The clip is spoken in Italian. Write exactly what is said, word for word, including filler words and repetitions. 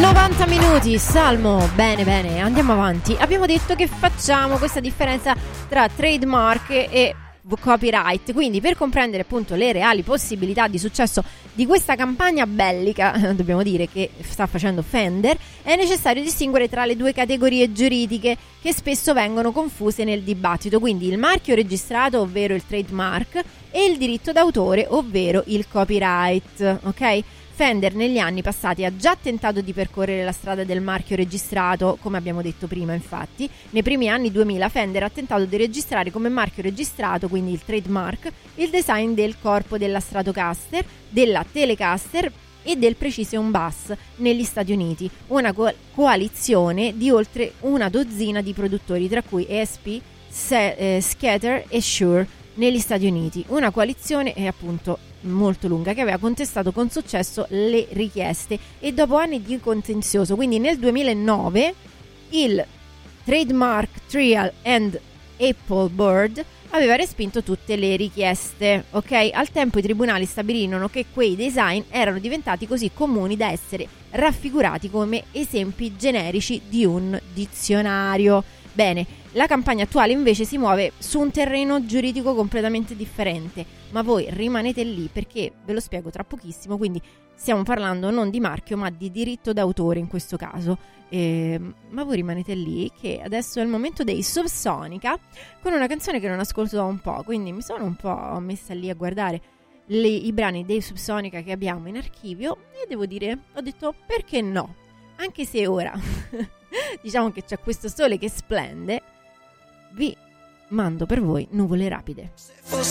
novanta minuti, Salmo, bene bene, andiamo avanti. Abbiamo detto che facciamo questa differenza tra trademark e copyright, quindi per comprendere appunto le reali possibilità di successo di questa campagna bellica, dobbiamo dire, che sta facendo Fender, è necessario distinguere tra le due categorie giuridiche che spesso vengono confuse nel dibattito, quindi il marchio registrato, ovvero il trademark, e il diritto d'autore, ovvero il copyright, ok? Fender negli anni passati ha già tentato di percorrere la strada del marchio registrato, come abbiamo detto prima infatti. Nei primi anni duemila Fender ha tentato di registrare come marchio registrato, quindi il trademark, il design del corpo della Stratocaster, della Telecaster e del Precision Bass negli Stati Uniti, una co- coalizione di oltre una dozzina di produttori, tra cui E S P, Se- eh, Scatter e Shure negli Stati Uniti, una coalizione è appunto molto lunga che aveva contestato con successo le richieste, e dopo anni di contenzioso, quindi nel duemilanove, il Trademark Trial and Apple Board aveva respinto tutte le richieste, ok? Al tempo i tribunali stabilirono che quei design erano diventati così comuni da essere raffigurati come esempi generici di un dizionario. Bene, la campagna attuale invece si muove su un terreno giuridico completamente differente, ma voi rimanete lì perché ve lo spiego tra pochissimo, quindi stiamo parlando non di marchio ma di diritto d'autore in questo caso, eh, ma voi rimanete lì che adesso è il momento dei Subsonica con una canzone che non ascolto da un po', quindi mi sono un po' messa lì a guardare le, i brani dei Subsonica che abbiamo in archivio e devo dire, ho detto perché no, anche se ora diciamo che c'è questo sole che splende, vi mando per voi Nuvole Rapide.